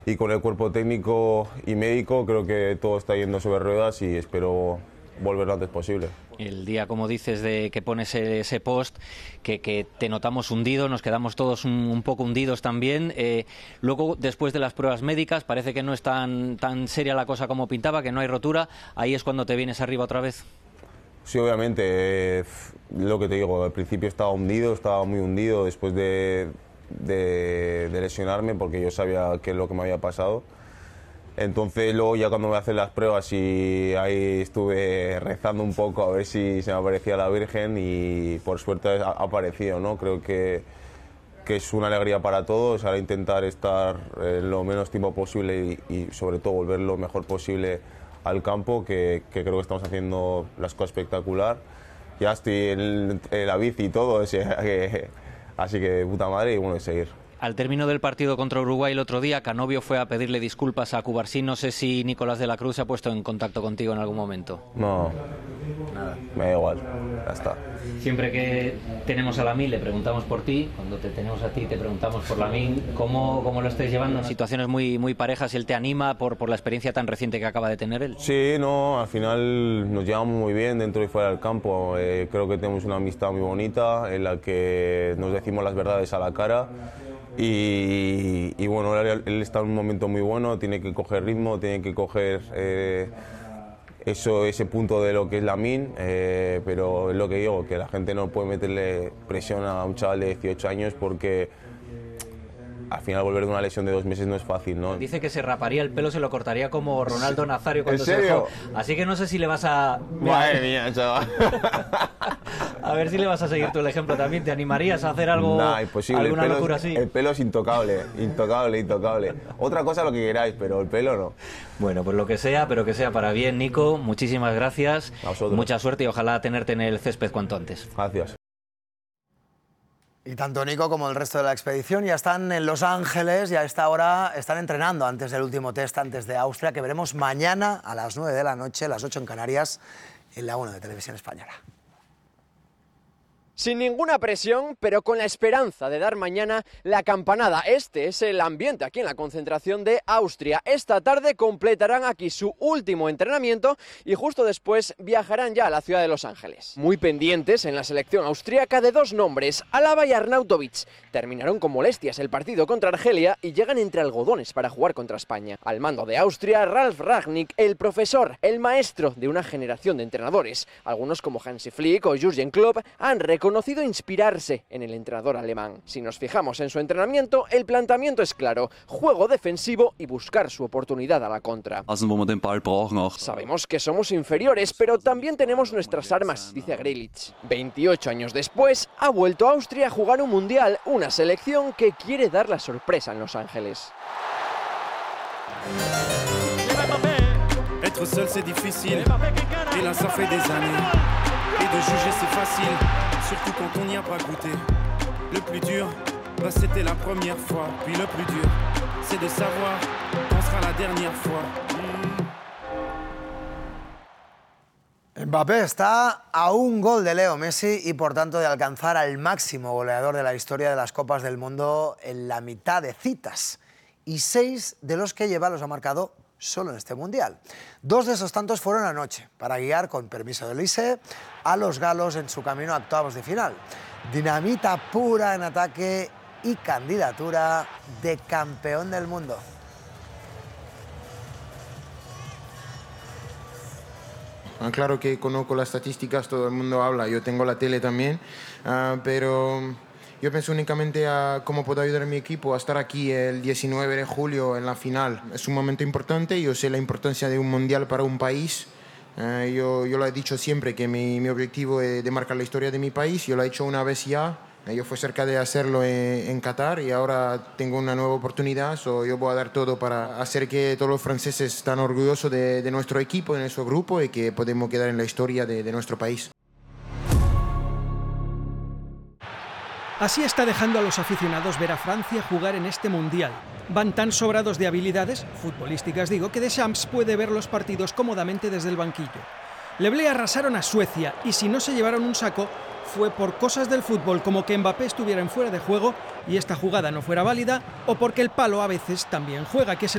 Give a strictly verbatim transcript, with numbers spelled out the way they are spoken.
Y con el cuerpo técnico y médico creo que todo está yendo sobre ruedas y espero volver lo antes posible. El día, como dices, de que pones ese post, que, que te notamos hundido, nos quedamos todos un, un poco hundidos también. Eh, luego, después de las pruebas médicas, parece que no es tan, tan seria la cosa como pintaba, que no hay rotura. Ahí es cuando te vienes arriba otra vez. Sí, obviamente. Eh, lo que te digo, al principio estaba hundido, estaba muy hundido después de, de, de lesionarme, porque yo sabía qué es lo que me había pasado. Entonces luego ya cuando me hacen las pruebas y ahí estuve rezando un poco a ver si se me aparecía la Virgen y por suerte ha aparecido, ¿no? Creo que, que es una alegría para todos, ahora intentar estar eh, lo menos tiempo posible y, y sobre todo volver lo mejor posible al campo, que, que creo que estamos haciendo las cosas espectacular. Ya estoy en, en la bici y todo, así que, así que de puta madre y bueno, de seguir. Al término del partido contra Uruguay el otro día, Canovio fue a pedirle disculpas a Cubarsí. No sé si Nicolás de la Cruz se ha puesto en contacto contigo en algún momento. No, nada, me da igual, ya está. Siempre que tenemos a Lamine le preguntamos por ti, cuando te tenemos a ti te preguntamos por Lamine. ¿Cómo, cómo lo estáis llevando en situaciones muy, muy parejas? ¿Él te anima por, por la experiencia tan reciente que acaba de tener él? Sí, no, al final nos llevamos muy bien dentro y fuera del campo. Eh, creo que tenemos una amistad muy bonita en la que nos decimos las verdades a la cara. Y, y bueno, él, él está en un momento muy bueno, tiene que coger ritmo, tiene que coger eh, eso, ese punto de lo que es Lamine, eh, pero es lo que digo, que la gente no puede meterle presión a un chaval de dieciocho años porque al final volver de una lesión de dos meses no es fácil, ¿no? Dice que se raparía el pelo, se lo cortaría como Ronaldo Nazario cuando ¿En serio? se dejó. Así que no sé si le vas a... Madre mía, chaval. A ver si le vas a seguir tú el ejemplo también. ¿Te animarías a hacer algo, nah, imposible. alguna El pelo locura es, así? El pelo es intocable, intocable, intocable. Otra cosa lo que queráis, pero el pelo no. Bueno, pues lo que sea, pero que sea para bien, Nico. Muchísimas gracias. A vosotros. Mucha suerte y ojalá tenerte en el césped cuanto antes. Gracias. Y tanto Nico como el resto de la expedición ya están en Los Ángeles y a esta hora están entrenando antes del último test, antes de Austria, que veremos mañana a las nueve de la noche, las ocho en Canarias, en la uno de Televisión Española. Sin ninguna presión, pero con la esperanza de dar mañana la campanada. Este es el ambiente aquí en la concentración de Austria. Esta tarde completarán aquí su último entrenamiento y justo después viajarán ya a la ciudad de Los Ángeles. Muy pendientes en la selección austríaca de dos nombres, Alaba y Arnautovic. Terminaron con molestias el partido contra Argelia y llegan entre algodones para jugar contra España. Al mando de Austria, Ralf Rangnick, el profesor, el maestro de una generación de entrenadores. Algunos como Hansi Flick o Jürgen Klopp han reconocido conocido inspirarse en el entrenador alemán. Si nos fijamos en su entrenamiento, el planteamiento es claro, juego defensivo y buscar su oportunidad a la contra. Sabemos que somos inferiores, pero también tenemos nuestras armas, dice Grealish. veintiocho años después, ha vuelto a Austria a jugar un mundial, una selección que quiere dar la sorpresa en Los Ángeles. Être seul c'est difficile, et là ça fait des années, et de juger c'est facile, surtout quand on n'y a pas goûté. Le plus dur, bah c'était la première fois, puis le plus dur, c'est de savoir quand sera la dernière fois. Mbappé está a un gol de Leo Messi y por tanto de alcanzar al máximo goleador de la historia de las Copas del Mundo en la mitad de citas. Y seis de los que lleva los ha marcado solo en este Mundial. Dos de esos tantos fueron anoche, para guiar, con permiso de Elise, a los galos en su camino a octavos de final. Dinamita pura en ataque y candidatura de campeón del mundo. Claro que conozco las estadísticas, todo el mundo habla, yo tengo la tele también, uh, pero yo pienso únicamente a cómo puedo ayudar a mi equipo a estar aquí el diecinueve de julio en la final. Es un momento importante, yo sé la importancia de un mundial para un país. Uh, yo, yo lo he dicho siempre que mi, mi objetivo es de marcar la historia de mi país, yo lo he hecho una vez ya. Yo fui cerca de hacerlo en, en Qatar y ahora tengo una nueva oportunidad, so yo voy a dar todo para hacer que todos los franceses estén orgullosos de, de nuestro equipo, de nuestro grupo y que podemos quedar en la historia de, de nuestro país. Así está dejando a los aficionados ver a Francia jugar en este Mundial. Van tan sobrados de habilidades, futbolísticas digo, que Deschamps puede ver los partidos cómodamente desde el banquillo. Le Blé arrasaron a Suecia y si no se llevaron un saco fue por cosas del fútbol como que Mbappé estuviera en fuera de juego y esta jugada no fuera válida o porque el palo a veces también juega, que es el